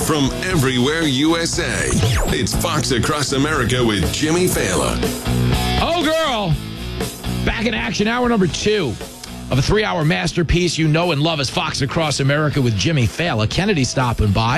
from everywhere USA. It's Fox Across America with Jimmy Fallon. Oh, girl. Back in action, hour number 2 of a 3-hour masterpiece you know and love as Fox Across America with Jimmy Fallon. Kennedy stopping by.